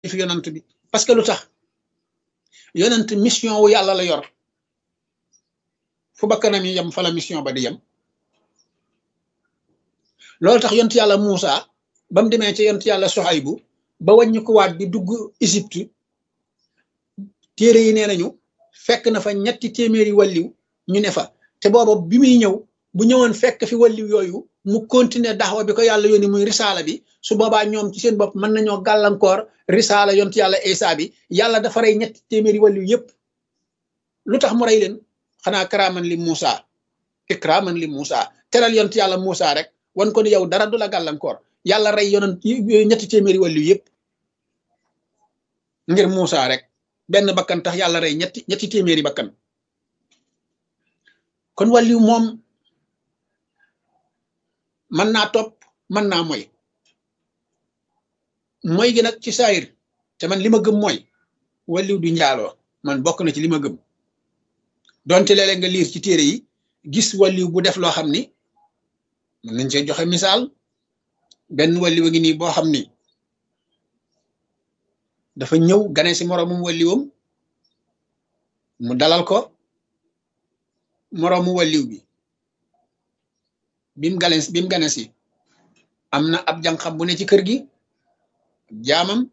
fi yonant bi parce que lu tax yonant mission wu yàlla la yor fu bakkanam yi yem fa la mission ba di yem loolu tax yonent yàlla Muusa ba mu demee ci yonent yàlla Suhaybu ba wàññi ko waat di dugg Égypte téere yi nee nañu fekk na fa 3 téeméeri wàlliw ñu ne fa te booba bi muy ñëw bu ñëwoon fekk fi wàlliw yooyu mu continuer daxwa bi ko yàlla yónni muy risaala bi su boobaa ñoom ci seen bopp mën nañoo gàllankoor risaala yonent yàlla Isa bi yàlla dafa rey 3 téeméeri wàlliw yépp lu tax mu rey leen xanaa karaaman li Muusa ikraaman li Muusa teral yonent yàlla Muusa rek wan ko ni yow dara du la gàllankoor yàlla rey yonent 3 téeméeri wàlliw yépp ngir Muusa rek benn bakkan tax yàlla rey 3 téeméeri bakkan kon wàlliw moom mën naa topp mën naa mooy gi nag ci saayir te man li ma gëm mooy wàlliw du njaaloo man bokk na ci li ma gëm donte léeg-léeg nga liir ci téere yi gis wàlliw bu def loo xam ni mën nañ cee joxe misaal benn wàlliw a ngi nii boo xam ni dafa ñëw gane si moroomum wàlliwam mu dalal ko moroomu wàlliw bi bim gane si am na ab jànqam bu ne ci kër gi jaamam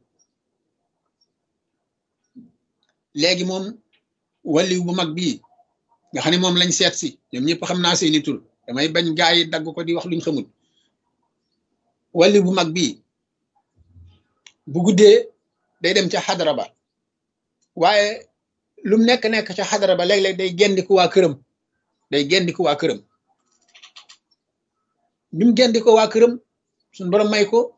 léegi moom wàlliw bu mag bii nga xam ne moom lañ seet si ñoom ñëpp xam naa seeni tur damay bañ gaa yi dagg ko di wax luñ xamul wàlliw bu mag bii bu guddee day dem ca xadara ba waaye lum nekk ca xadara ba léeg-léeg day gendiku waa këram bi mu gendiko waa këram suñu borom may ko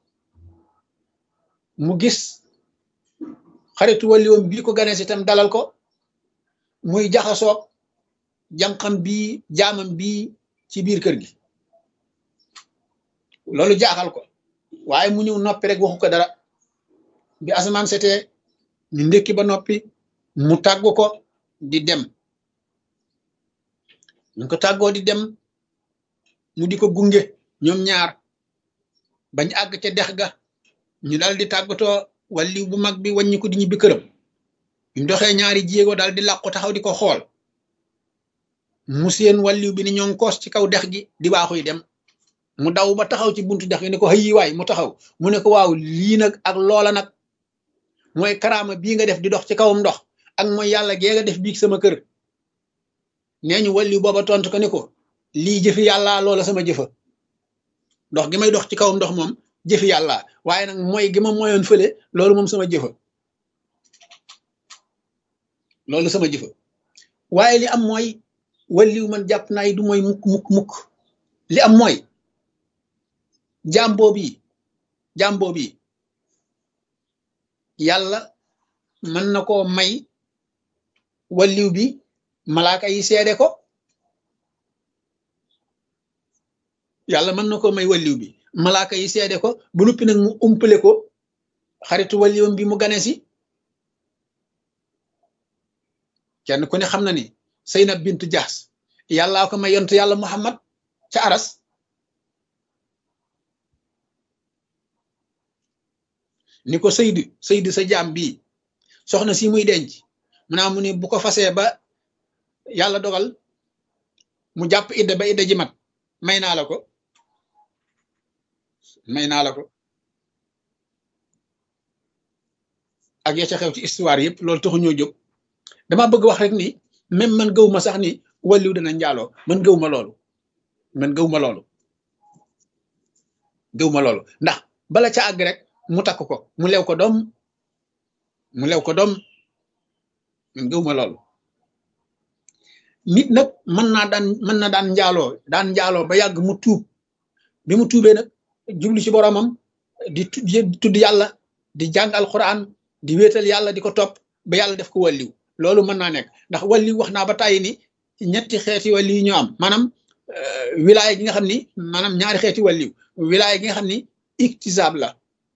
mu gis xaritu wàlliwam bii ko gane si itam dalal ko muy jaxasoog jànqam bii jaamam bii ci biir kër gi loolu jaaxal ko waaye mu ñëw noppi rek waxu ko dara bi asamaan setee ñu ndékki ba noppi mu tàggu ko di dem ñu ko tàggoo di dem mu di ko gunge ñoom ñaar bañ àgg ca dex ga ñu dal di tàggatoo wàlliw bu mag bi wàññi ko di ñibbi këram bi mu doxee ñaari jéego daal di làqu taxaw di ko xool mu seen wàlliw bi ni ñoo koos ci kaw dex gi di waaxuy dem mu daw ba taxaw ci buntu dex gi ne ko xëyi waay mu taxaw mu ne ko waaw lii nag ak loola nag mooy karaama bii nga def di dox ci kawam ndox ak mooy yàlla gee nga def biig sama kër nee ñu wàlliw booba tontu ko ni ko lii jëfi yàlla loola sama jëfa ndox gi may dox ci kawam ndox moom jëfi yàlla waaye nag mooy gi ma moyoon fële loolu moom sama jëfa waaye li am mooy wàlliw man jàpp naa yi du mooy mukk li am mooy jaam boobu yàlla mën na koo may wàlliw bi malaaka yi seede ko yàlla mën na koo may wàlliw bi malaaka yi seede ko bu nuppi nag mu umpale ko xaritu wàlliwam bi mu gane si kenn ku ne xam na ni Seynab bintu Jaas yàllaa ko may yontu yàlla Muhammad ca aras ni ko Seydi sa jaam bii soxna si muy denc mu ni bu ko fasee ba yàlla dogal mu jàpp idda ba idda ji mat may naa la ko ak ya ca xew ci histoire yëpp loolu taxu ñoo jóg dama bëgg wax rek ni même man gëw ma sax ni wàlliw dana njaaloo man gëw ma loolu ndax bala ca àgg rek mu takk ko mu lew ko doom man gëw ma loolu nit nag mën na daan njaaloo ba yàgg mu tuub bi mu tuubee nag jublu ci boromam di tudd yàlla di jàng alquran di wéetal yàlla di ko topp ba yàlla def ko wàlliw loolu mën naa nekk ndax wàlliw wax naa ba tàyyi ni 3 xeeti wàlliw yi ñoo am maanaam wilaaya gi nga xam ni maanaam 2 xeeti wàlliw wilaaya gi nga xam ni iktisaab la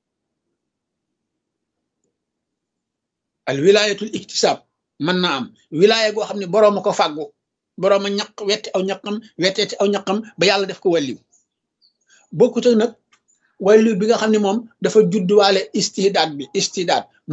al wilaayatul iktisaab mën naa am wilaaya goo xam ne borooma ko fàggu borooma ñaq wetti aw ñaqam wetteeti aw ñaqam ba yàlla def ko wàlliw bokkut ak nag wàllu bi nga xam ne moom dafa judduwaale istidaat bi istidaat